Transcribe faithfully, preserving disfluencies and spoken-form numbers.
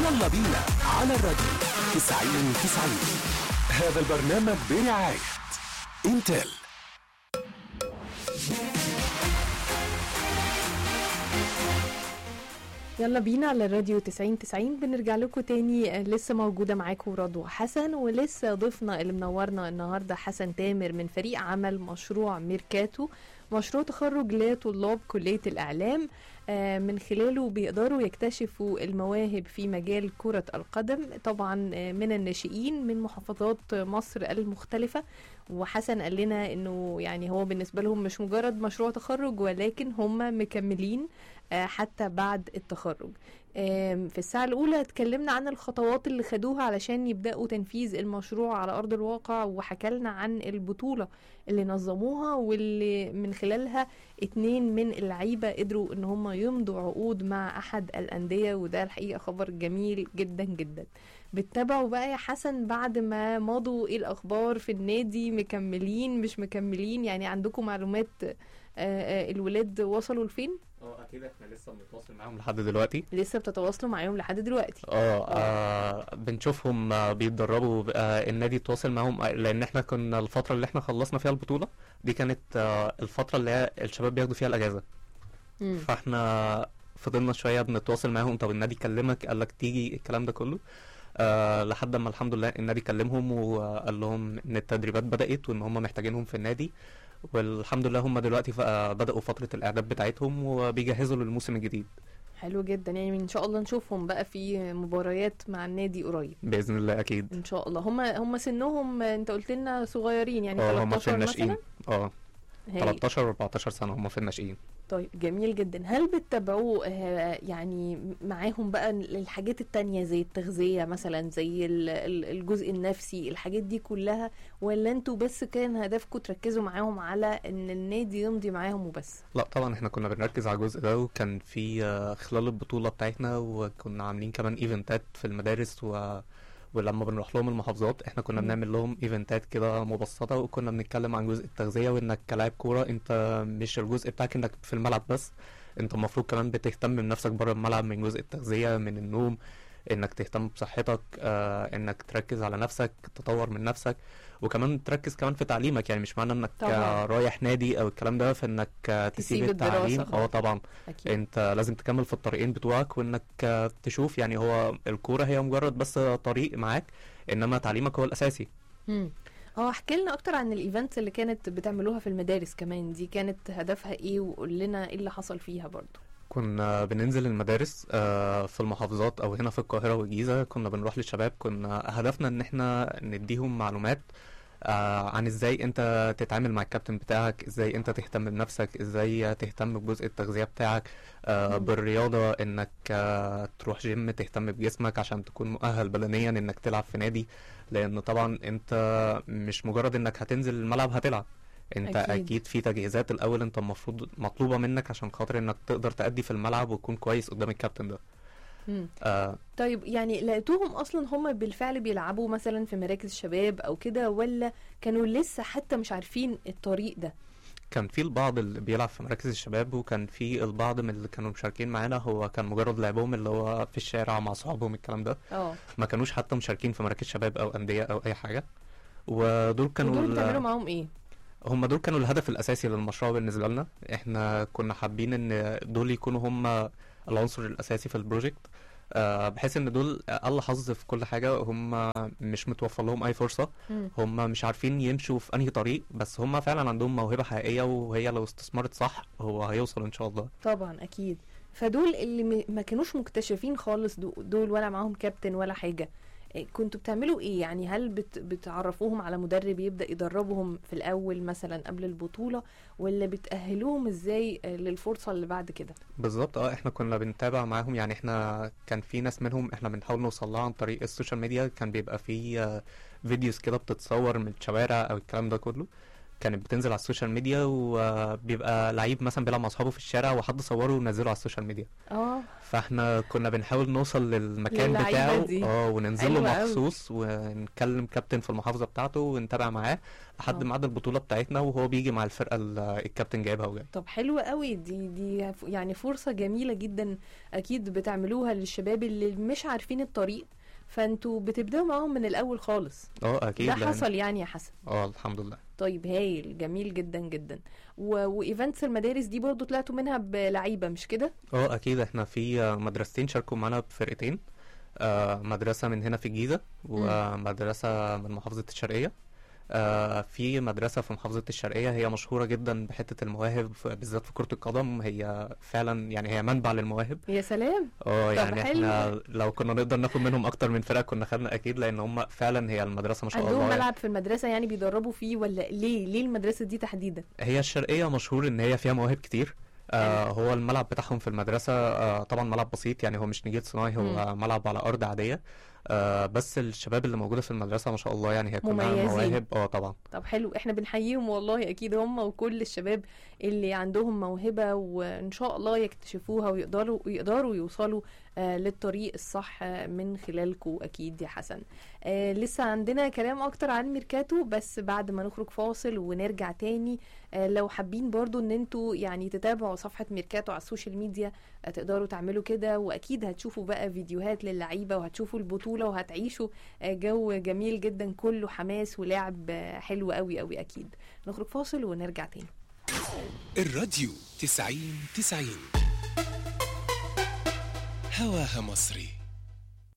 يلا بينا على الراديو تسعين تسعين. هذا البرنامج برعاية انتل. يلا بينا على الراديو تسعين تسعين. بنرجع لكم تاني، لسه موجودة معاكم رضوى حسن، ولسه ضيفنا اللي منورنا النهاردة حسن تامر من فريق عمل مشروع ميركاتو، مشروع تخرج لطلاب كلية الإعلام. آه من خلاله بيقدروا يكتشفوا المواهب في مجال كرة القدم، طبعا آه من الناشئين من محافظات مصر المختلفة. وحسن قال لنا انه يعني هو بالنسبة لهم مش مجرد مشروع تخرج، ولكن هم مكملين آه حتى بعد التخرج. في الساعة الأولى اتكلمنا عن الخطوات اللي خدوها علشان يبدأوا تنفيذ المشروع على أرض الواقع، وحكالنا عن البطولة اللي نظموها واللي من خلالها اتنين من اللعيبة قدروا ان هم يمضوا عقود مع أحد الأندية، وده الحقيقة خبر جميل جدا جدا. بتتابعوا بقى يا حسن بعد ما مضوا ايه الأخبار في النادي؟ مكملين مش مكملين؟ يعني عندكم معلومات آآ آآ الولاد وصلوا لفين؟ اه اكيد احنا لسه بنتواصل معاهم لحد دلوقتي. لسه بتتواصلوا معاهم لحد دلوقتي؟ اه, آه بنشوفهم آه بيتدربوا. آه النادي تواصل معاهم، لان احنا كنا الفتره اللي احنا خلصنا فيها البطوله دي كانت آه الفتره اللي هي الشباب بياخدوا فيها الاجازه. م. فاحنا فضلنا شويه بنتواصل معاهم، طب النادي كلمك قال لك تيجي الكلام ده كله، آه لحد ما الحمد لله النادي كلمهم وقال لهم ان التدريبات بدات وان هم محتاجينهم في النادي، والحمد لله هم دلوقتي بدأوا فترة الإعداد بتاعتهم وبيجهزوا للموسم الجديد. حلو جدا، يعني ان شاء الله نشوفهم بقى في مباريات مع النادي قريب بإذن الله. أكيد ان شاء الله. هم هم سنهم انت قلت لنا صغيرين، يعني تلتاشر مثلا؟ اه تلتاشر واربعتاشر سنة هم في الناشئين. طيب جميل جدا. هل بتتابعوا يعني معاهم بقى الحاجات التانية زي التغذية مثلا، زي الجزء النفسي، الحاجات دي كلها، ولا انتوا بس كان هدفكم تركزوا معاهم على ان النادي يمضي معاهم وبس؟ لا طبعا احنا كنا بنركز على الجزء ده، وكان في خلال البطولة بتاعتنا وكنا عاملين كمان ايفنتات في المدارس، و ولما بنروح لهم المحافظات احنا كنا م. بنعمل لهم ايفنتات كده مبسطه، وكنا بنتكلم عن جزء التغذيه، وانك كلاعب كوره انت مش الجزء بتاعك انك في الملعب بس، انت المفروض كمان بتهتم بنفسك بره الملعب، من جزء التغذيه، من النوم، انك تهتم بصحتك، آه انك تركز على نفسك، تطور من نفسك، وكمان تركز كمان في تعليمك. يعني مش معنى انك طبعا. رايح نادي او الكلام ده فانك تسيب التعليم. اه طبعا أكيد. انت لازم تكمل في الطريقين بتوعك، وانك تشوف يعني هو الكوره هي مجرد بس طريق معاك، انما تعليمك هو الاساسي. امم اه احكي لنا اكتر عن الايفنتس اللي كانت بتعملوها في المدارس كمان، دي كانت هدفها ايه؟ وقول لنا ايه اللي حصل فيها برضو. كنا بننزل المدارس في المحافظات او هنا في القاهرة والجيزة، كنا بنروح للشباب، كنا هدفنا ان احنا نديهم معلومات عن ازاي انت تتعامل مع الكابتن بتاعك، ازاي انت تهتم بنفسك، ازاي تهتم بجزء التغذية بتاعك، بالرياضة، انك تروح جيم، تهتم بجسمك عشان تكون مؤهل بدنيا انك تلعب في نادي، لان طبعا انت مش مجرد انك هتنزل الملعب هتلعب، انت اكيد, أكيد في تجهيزات الاول انت المفروض مطلوبة منك عشان خاطر انك تقدر تأدي في الملعب وتكون كويس قدام الكابتن ده. آه. طيب يعني لقيتوهم اصلا هم بالفعل بيلعبوا مثلا في مراكز الشباب او كده، ولا كانوا لسه حتى مش عارفين الطريق ده؟ كان في البعض اللي بيلعب في مراكز الشباب، وكان في البعض من اللي كانوا مشاركين معانا هو كان مجرد لعبهم اللي هو في الشارع مع صحابهم الكلام ده. اه ما كانوش حتى مشاركين في مراكز شباب او انديه او اي حاجه. ودول كانوا ودول بتعملوا معاهم ايه؟ هم دول كانوا الهدف الاساسي للمشروع بالنسبه لنا. احنا كنا حابين ان دول يكونوا هم العنصر الاساسي في البروجكت، أه بحيث ان دول اقل حظ في كل حاجه، هم مش متوفر لهم اي فرصه، م. هم مش عارفين يمشوا في انهي طريق، بس هم فعلا عندهم موهبه حقيقيه، وهي لو استثمرت صح هو هيوصل ان شاء الله. طبعا اكيد. فدول اللي ما كانوش مكتشفين خالص، دول ولا معاهم كابتن ولا حاجه، كنتوا بتعملوا ايه؟ يعني هل بت بتعرفوهم على مدرب يبدأ يدربهم في الاول مثلا قبل البطولة، ولا بتأهلوهم ازاي للفرصة اللي بعد كده؟ بالظبط. اه احنا كنا بنتابع معاهم، يعني احنا كان في ناس منهم احنا بنحاول نوصل لها عن طريق السوشيال ميديا، كان بيبقى في فيديوز كده بتتصور من الشوارع او الكلام ده كله، كانت بتنزل على السوشيال ميديا، وبيبقى لعيب مثلا بيلعب مع اصحابه في الشارع وحد صوره ونزله على السوشيال ميديا. اه فاحنا كنا بنحاول نوصل للمكان للعيبة بتاعه دي. اه وننزل له حلوة أوي. مخصوص ونكلم كابتن في المحافظه بتاعته ونتابع معاه لحد آه. ميعاد البطوله بتاعتنا، وهو بيجي مع الفرقه اللي الكابتن جايبها وجاي. طب حلو قوي، دي دي ف- يعني فرصة جميلة جدا اكيد بتعملوها للشباب اللي مش عارفين الطريق، فانتوا بتبدأوا معاهم من الاول خالص. اه اكيد. ده لأن- حصل يعني يا حسن؟ اه الحمد لله. طيب هايل، جميل جدا جدا. و... وايفنتس المدارس دي برضو طلعتوا منها بلعيبة مش كده؟ اه اكيد، احنا في مدرستين شاركوا معانا بفرقتين، آه، مدرسة من هنا في الجيزة ومدرسة من محافظة الشرقية. آه، في مدرسة في محافظة الشرقية هي مشهورة جدا بحتة المواهب، بالذات في كرة القدم، هي فعلا يعني هي منبع للمواهب. يا سلام. اه طب يعني حلو. احنا لو كنا نقدر ناخد منهم اكتر من فرقة كنا خدنا اكيد، لان هم فعلا هي المدرسة ما شاء عندهم الله يعني. ملعب في المدرسة يعني بيدربوا فيه، ولا ليه ليه المدرسة دي تحديدا؟ هي الشرقية مشهور ان هي فيها مواهب كتير. آه هو الملعب بتاعهم في المدرسة آه طبعا ملعب بسيط، يعني هو مش نجيل صناعي، هو ملعب على أرض عادية. آه بس الشباب اللي موجودة في المدرسة ما شاء الله يعني هي كلها مميزين. مواهب. اه طبعا. طب حلو، احنا بنحييهم والله، اكيد هم وكل الشباب اللي عندهم موهبة وان شاء الله يكتشفوها ويقدروا يقدروا يوصلوا آه للطريق الصح آه من خلالكم اكيد يا حسن. آه لسه عندنا كلام اكتر عن ميركاتو، بس بعد ما نخرج فاصل ونرجع تاني. آه لو حابين برضو ان انتوا يعني تتابعوا صفحة ميركاتو على السوشيال ميديا آه تقدروا تعملوا كده، واكيد هتشوفوا بقى فيديوهات للعيبة وهتشوفوا البطولة وهتعيشوا آه جو جميل جدا كله حماس ولعب آه حلو قوي قوي. اكيد نخرج فاصل ونرجع تاني. الراديو تسعين تسعين هواها مصري.